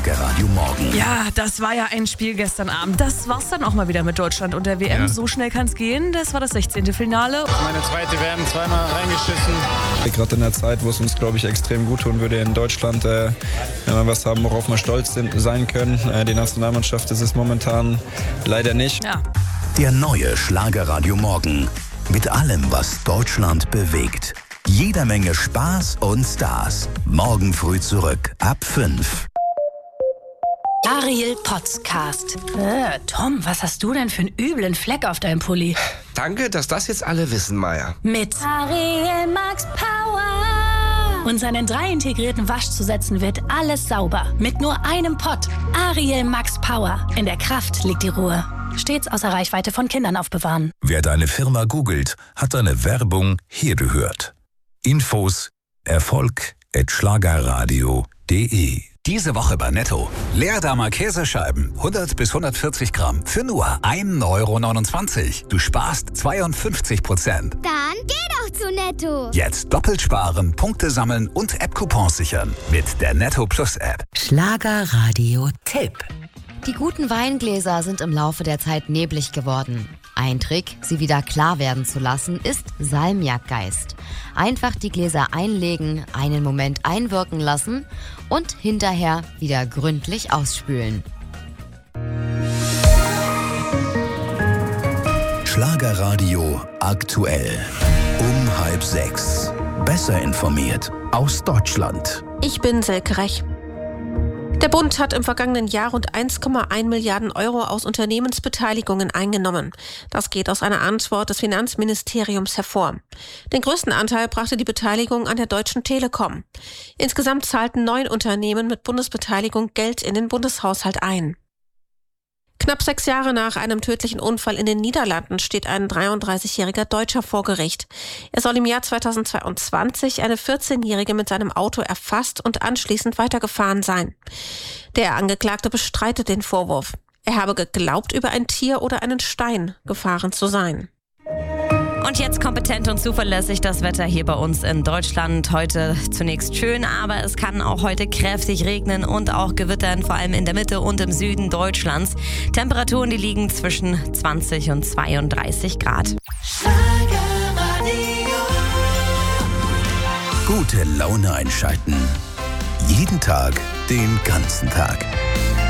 Schlagerradio Morgen. Ja, das war ja ein Spiel gestern Abend. Das war's dann auch mal wieder mit Deutschland und der WM. Ja. So schnell kann's gehen. Das war das 16. Finale. Meine zweite WM, zweimal reingeschissen. Gerade in der Zeit, wo es uns, glaube ich, extrem gut tun würde in Deutschland, wenn wir was haben, worauf wir stolz sein können. Die Nationalmannschaft ist es momentan leider nicht. Ja. Der neue Schlagerradio Morgen. Mit allem, was Deutschland bewegt. Jeder Menge Spaß und Stars. Morgen früh zurück, ab 5. Ariel Podcast. Tom, was hast du denn für einen üblen Fleck auf deinem Pulli? Danke, dass das jetzt alle wissen, Maya. Mit Ariel Max Power. Und seinen 3 integrierten Waschzusätzen wird alles sauber. Mit nur einem Pott. Ariel Max Power. In der Kraft liegt die Ruhe. Stets außer Reichweite von Kindern aufbewahren. Wer deine Firma googelt, hat deine Werbung hier gehört. Infos erfolg@schlagerradio.de. Diese Woche bei Netto. Leerdamer Käsescheiben, 100 bis 140 Gramm, für nur 1,29 €. Du sparst 52%. Dann geh doch zu Netto. Jetzt doppelt sparen, Punkte sammeln und App-Coupons sichern. Mit der Netto Plus App. Schlagerradio-Tipp. Die guten Weingläser sind im Laufe der Zeit neblig geworden. Ein Trick, sie wieder klar werden zu lassen, ist Salmiakgeist. Einfach die Gläser einlegen, einen Moment einwirken lassen und hinterher wieder gründlich ausspülen. Schlagerradio aktuell. Um 5:30. Besser informiert aus Deutschland. Ich bin Selke Rech. Der Bund hat im vergangenen Jahr rund 1,1 Milliarden € aus Unternehmensbeteiligungen eingenommen. Das geht aus einer Antwort des Finanzministeriums hervor. Den größten Anteil brachte die Beteiligung an der Deutschen Telekom. Insgesamt zahlten 9 Unternehmen mit Bundesbeteiligung Geld in den Bundeshaushalt ein. Knapp 6 Jahre nach einem tödlichen Unfall in den Niederlanden steht ein 33-jähriger Deutscher vor Gericht. Er soll im Jahr 2022 eine 14-Jährige mit seinem Auto erfasst und anschließend weitergefahren sein. Der Angeklagte bestreitet den Vorwurf. Er habe geglaubt, über ein Tier oder einen Stein gefahren zu sein. Und jetzt kompetent und zuverlässig das Wetter hier bei uns in Deutschland. Heute zunächst schön, aber es kann auch heute kräftig regnen und auch gewittern, vor allem in der Mitte und im Süden Deutschlands. Temperaturen, die liegen zwischen 20 und 32 Grad. Gute Laune einschalten. Jeden Tag, den ganzen Tag.